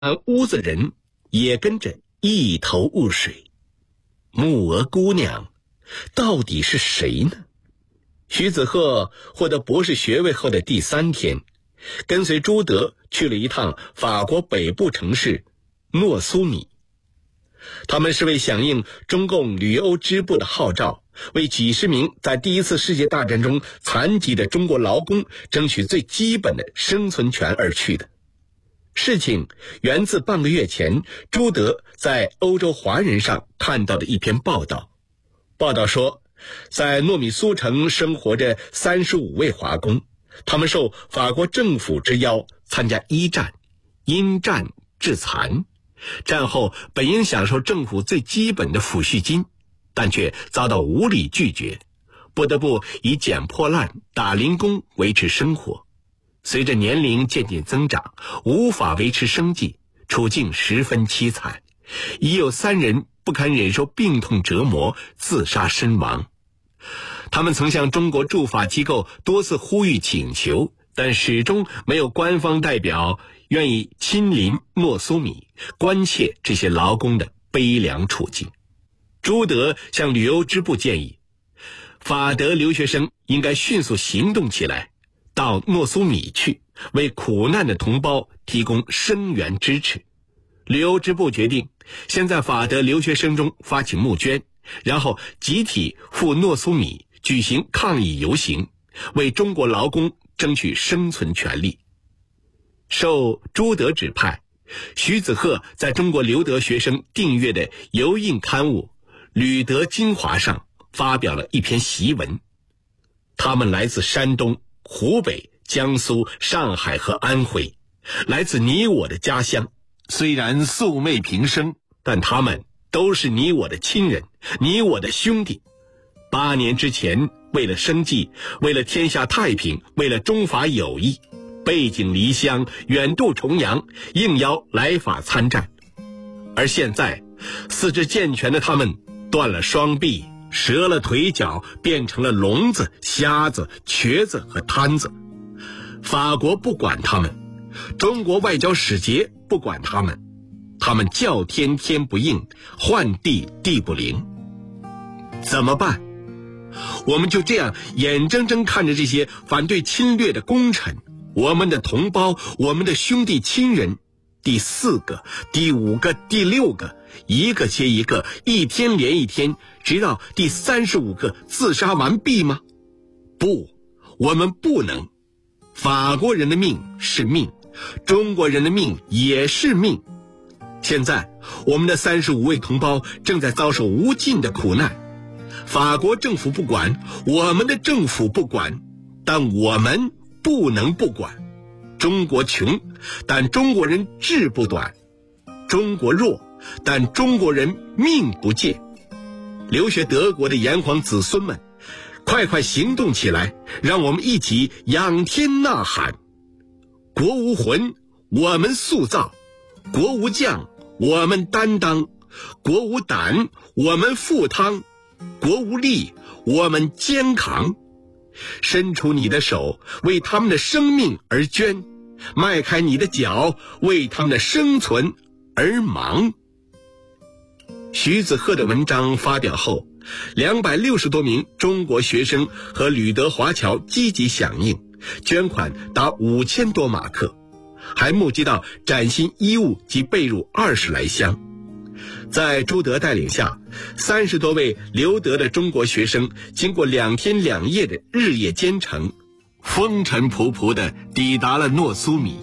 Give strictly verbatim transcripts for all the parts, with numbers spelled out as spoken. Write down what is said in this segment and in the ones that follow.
屋子人也跟着一头雾水。木娥姑娘到底是谁呢？徐子鹤获得博士学位后的第三天，跟随朱德去了一趟法国北部城市诺苏米。他们是为响应中共旅欧支部的号召，为几十名在第一次世界大战中残疾的中国劳工争取最基本的生存权而去的。事情源自半个月前朱德在欧洲华人上看到的一篇报道。报道说，在糯米苏城生活着三十五位华工，他们受法国政府之邀参加一战，因战致残。战后本应享受政府最基本的抚恤金，但却遭到无理拒绝，不得不以捡破烂、打零工维持生活。随着年龄渐渐增长，无法维持生计，处境十分凄惨，已有三人不堪忍受病痛折磨，自杀身亡。他们曾向中国驻法机构多次呼吁请求，但始终没有官方代表愿意亲临诺苏米，关切这些劳工的悲凉处境。朱德向旅欧支部建议，法德留学生应该迅速行动起来，到诺苏米去，为苦难的同胞提供声援支持。旅欧支部决定先在法德留学生中发起募捐，然后集体赴诺苏米举行抗议游行，为中国劳工争取生存权利。受朱德指派，徐子鹤在中国留德学生订阅的邮印刊物《旅德精华》上发表了一篇檄文。他们来自山东、湖北、江苏、上海和安徽，来自你我的家乡，虽然素昧平生，但他们都是你我的亲人，你我的兄弟。八年之前，为了生计，为了天下太平，为了中法友谊，背井离乡，远渡重洋，应邀来法参战。而现在，四肢健全的他们断了双臂，折了腿脚，变成了聋子、瞎子、瘸子和瘫子。法国不管他们，中国外交使节不管他们，他们叫天天不应，唤地地不灵。怎么办？我们就这样眼睁睁看着这些反对侵略的功臣，我们的同胞，我们的兄弟亲人，第四个、第五个、第六个，一个接一个，一天连一天，直到第三十五个自杀完毕吗？不，我们不能。法国人的命是命，中国人的命也是命。现在我们的三十五位同胞正在遭受无尽的苦难，法国政府不管，我们的政府不管，但我们不能不管。中国穷，但中国人志不短；中国弱，但中国人命不贱。留学德国的炎黄子孙们，快快行动起来，让我们一起仰天呐喊：国无魂，我们塑造；国无将，我们担当；国无胆，我们赴汤；国无力，我们肩扛。伸出你的手，为他们的生命而捐；迈开你的脚，为他们的生存而忙。徐子鹤的文章发表后，两百六十多名中国学生和旅德华侨积极响应，捐款达五千多马克，还募集到崭新衣物及被褥二十来箱。在朱德带领下，三十多位留德的中国学生经过两天两夜的日夜兼程，风尘仆仆地抵达了诺苏米。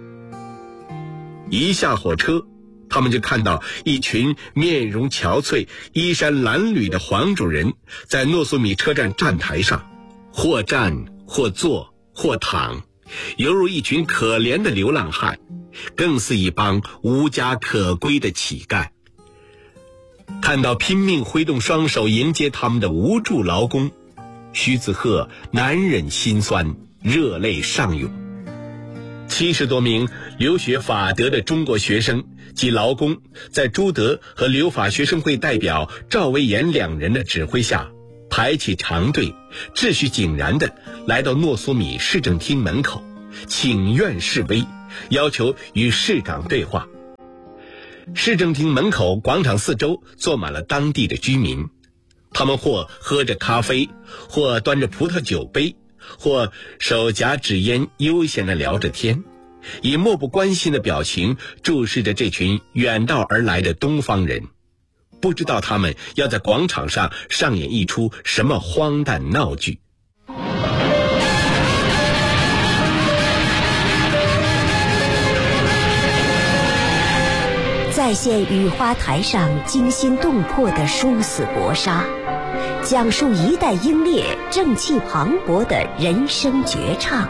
一下火车，他们就看到一群面容憔悴、衣衫褴褛的黄种人在诺苏米车站站台上，或站或坐或躺，犹如一群可怜的流浪汉，更似一帮无家可归的乞丐。看到拼命挥动双手迎接他们的无助劳工，徐子鹤难忍心酸，热泪上涌。七十多名留学法德的中国学生及劳工，在朱德和留法学生会代表赵维言两人的指挥下，排起长队，秩序井然地来到诺苏米市政厅门口，请愿示威，要求与市长对话。 市政厅门口广场四周坐满了当地的居民，他们或喝着咖啡，或端着葡萄酒杯，或手夹纸烟悠闲地聊着天，以漠不关心的表情注视着这群远道而来的东方人，不知道他们要在广场上上演一出什么荒诞闹剧。 再现雨花台上惊心动魄的殊死搏杀，讲述一代英烈正气磅礴的人生绝唱。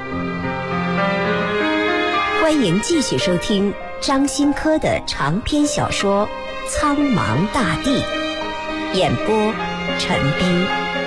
欢迎继续收听张新科的长篇小说《苍茫大地》，演播陈斌。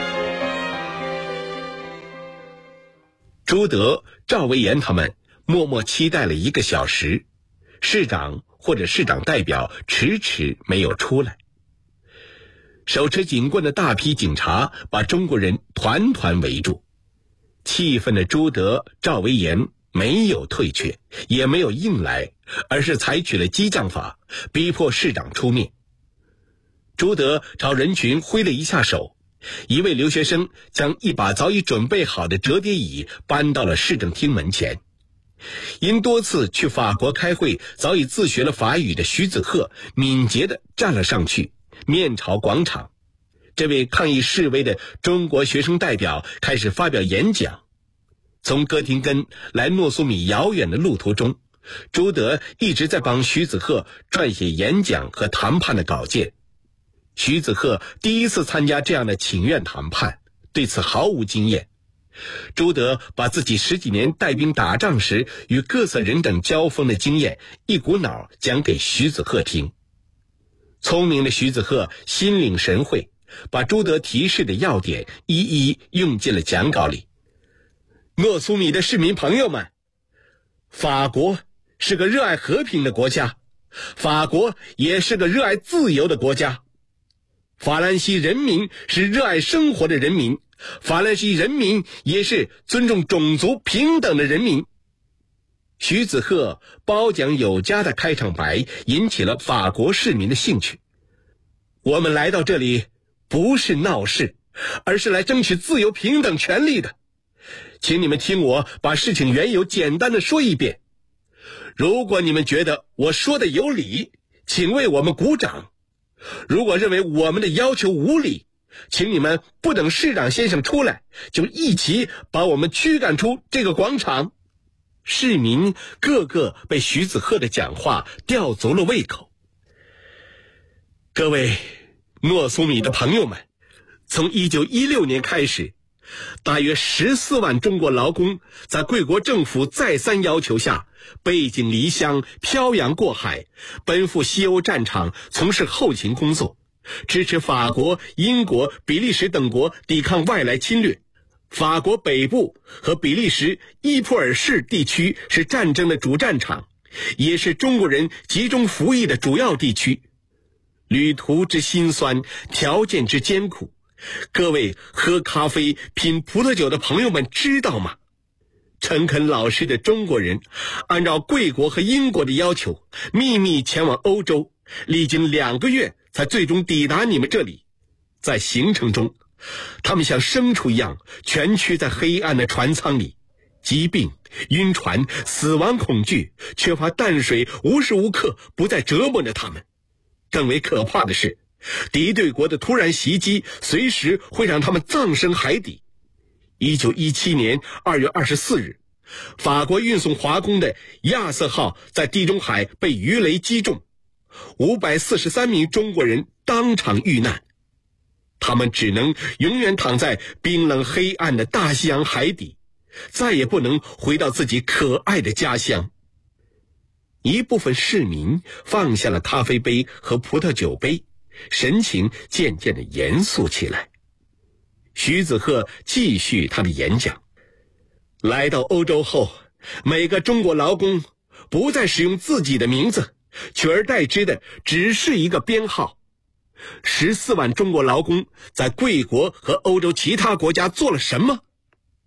朱德、赵维言他们默默期待了一个小时，市长或者市长代表迟迟没有出来。手持警棍的大批警察把中国人团团围住，气愤的朱德、赵维言没有退却，也没有硬来，而是采取了激将法，逼迫市长出面。朱德朝人群挥了一下手，一位留学生将一把早已准备好的折叠椅搬到了市政厅门前。因多次去法国开会，早已自学了法语的徐子鹤敏捷地站了上去，面朝广场。这位抗议示威的中国学生代表开始发表演讲。从哥廷根来诺苏米遥远的路途中，朱德一直在帮徐子鹤撰写演讲和谈判的稿件。徐子鹤第一次参加这样的请愿谈判，对此毫无经验。朱德把自己十几年带兵打仗时与各色人等交锋的经验一股脑讲给徐子鹤听。聪明的徐子鹤心领神会，把朱德提示的要点一一用进了讲稿里。诺苏米的市民朋友们，法国是个热爱和平的国家，法国也是个热爱自由的国家。法兰西人民是热爱生活的人民，法兰西人民也是尊重种族平等的人民。徐子鹤褒奖有加的开场白引起了法国市民的兴趣。我们来到这里不是闹事，而是来争取自由平等权利的。请你们听我把事情缘由简单的说一遍。如果你们觉得我说的有理，请为我们鼓掌。如果认为我们的要求无理，请你们不等市长先生出来，就一起把我们驱赶出这个广场。市民个个被徐子鹤的讲话吊足了胃口。各位诺苏米的朋友们，从一九一六年开始，大约十四万中国劳工在贵国政府再三要求下，背井离乡，漂洋过海，奔赴西欧战场从事后勤工作，支持法国、英国、比利时等国抵抗外来侵略。法国北部和比利时伊普尔市地区是战争的主战场，也是中国人集中服役的主要地区。旅途之辛酸，条件之艰苦，各位喝咖啡品葡萄酒的朋友们知道吗？诚恳老实的中国人按照贵国和英国的要求，秘密前往欧洲，历经两个月才最终抵达你们这里。在行程中，他们像牲畜一样蜷曲在黑暗的船舱里，疾病、晕船、死亡恐惧、缺乏淡水无时无刻不在折磨着他们。更为可怕的是，敌对国的突然袭击随时会让他们葬身海底。一九一七年二月二十四日，法国运送华工的亚瑟号在地中海被鱼雷击中，五百四十三名中国人当场遇难。他们只能永远躺在冰冷黑暗的大西洋海底，再也不能回到自己可爱的家乡。一部分市民放下了咖啡杯和葡萄酒杯，神情渐渐地严肃起来。徐子鹤继续他的演讲。来到欧洲后，每个中国劳工不再使用自己的名字，取而代之的只是一个编号。十四万中国劳工在贵国和欧洲其他国家做了什么？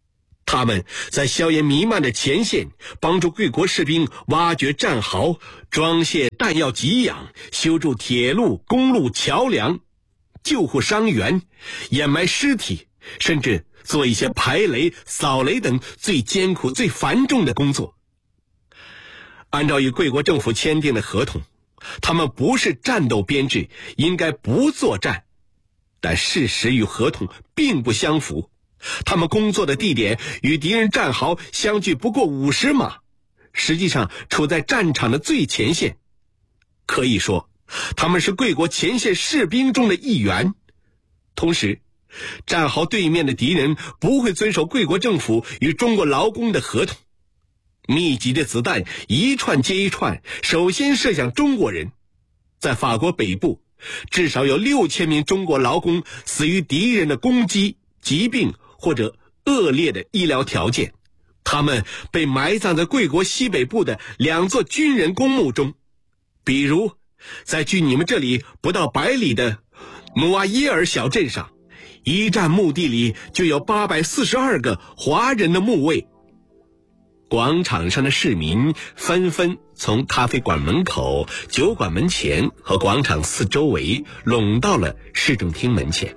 他们在硝烟弥漫的前线，帮助贵国士兵挖掘战壕，装卸弹药给养，修筑铁路、公路、桥梁，救护伤员，掩埋尸体，甚至做一些排雷、扫雷等最艰苦、最繁重的工作。按照与贵国政府签订的合同，他们不是战斗编制，应该不作战。但事实与合同并不相符，他们工作的地点与敌人战壕相距不过五十码，实际上处在战场的最前线。可以说，他们是贵国前线士兵中的一员。同时，战壕对面的敌人不会遵守贵国政府与中国劳工的合同。密集的子弹一串接一串，首先射向中国人。在法国北部，至少有六千名中国劳工死于敌人的攻击、疾病或者恶劣的医疗条件。他们被埋葬在贵国西北部的两座军人公墓中，比如在距你们这里不到百里的努瓦耶尔小镇上，一战墓地里就有八百四十二个华人的墓位。广场上的市民纷纷从咖啡馆门口、酒馆门前和广场四周围拢到了市政厅门前。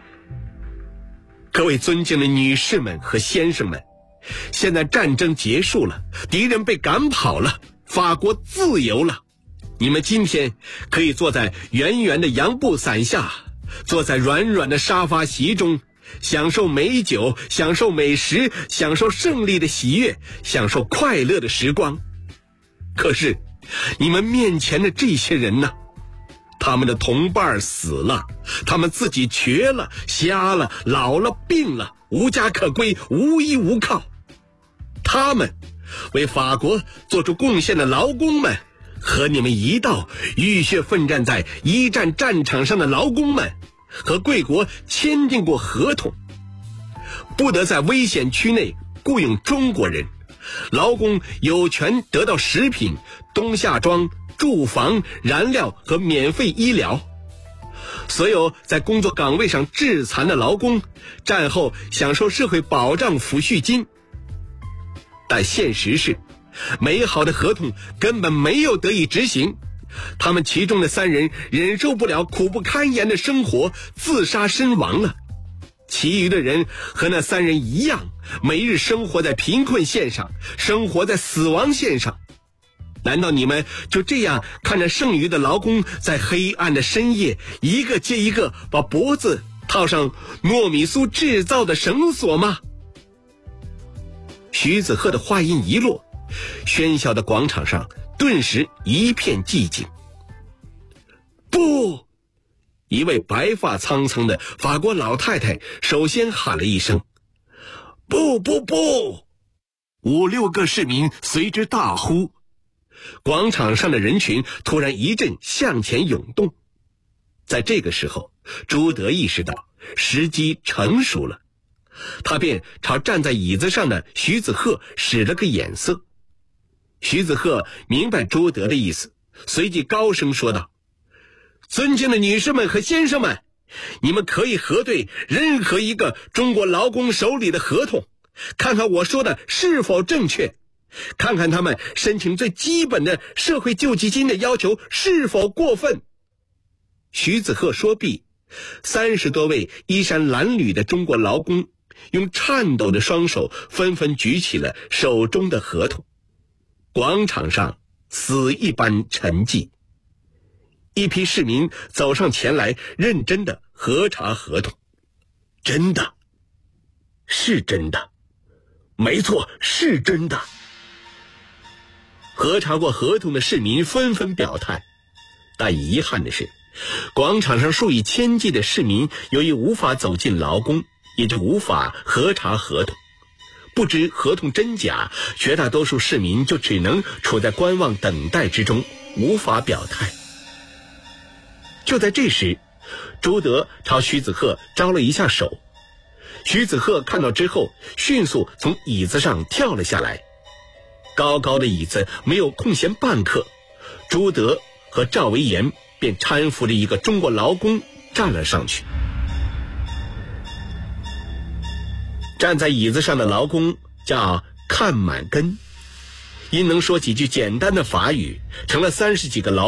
各位尊敬的女士们和先生们，现在战争结束了，敌人被赶跑了，法国自由了。你们今天可以坐在圆圆的洋布伞下，坐在软软的沙发席中，享受美酒，享受美食，享受胜利的喜悦，享受快乐的时光。可是你们面前的这些人呢？他们的同伴死了，他们自己瘸了、瞎了、老了、病了，无家可归，无依无靠。他们为法国做出贡献的劳工们，和你们一道浴血奋战在一战战场上的劳工们，和贵国签订过合同，不得在危险区内雇佣中国人。劳工有权得到食品、冬夏装、住房、燃料和免费医疗。所有在工作岗位上致残的劳工，战后享受社会保障抚恤金。但现实是，美好的合同根本没有得以执行。他们其中的三人忍受不了苦不堪言的生活，自杀身亡了。其余的人和那三人一样，每日生活在贫困线上，生活在死亡线上。难道你们就这样看着剩余的劳工在黑暗的深夜，一个接一个把脖子套上糯米酥制造的绳索吗？徐子鹤的话音一落，喧嚣的广场上顿时一片寂静。不！一位白发苍苍的法国老太太首先喊了一声：不不不！五六个市民随之大呼。广场上的人群突然一阵向前涌动。在这个时候，朱德意识到时机成熟了，他便朝站在椅子上的徐子鹤使了个眼色。徐子鹤明白朱德的意思，随即高声说道：尊敬的女士们和先生们，你们可以核对任何一个中国劳工手里的合同，看看我说的是否正确，看看他们申请最基本的社会救济金的要求是否过分。徐子鹤说毕，三十多位衣衫褴褛的中国劳工用颤抖的双手纷纷举起了手中的合同。广场上死一般沉寂。一批市民走上前来，认真地核查合同。真的，是真的，没错，是真的。核查过合同的市民纷纷表态，但遗憾的是，广场上数以千计的市民由于无法走进劳工，也就无法核查合同。不知合同真假，绝大多数市民就只能处在观望等待之中，无法表态。就在这时，朱德朝徐子鹤招了一下手。徐子鹤看到之后，迅速从椅子上跳了下来。高高的椅子没有空闲半刻，朱德和赵维言便搀扶着一个中国劳工站了上去。 站在椅子上的劳工叫看满根，因能说几句简单的法语，成了三十几个劳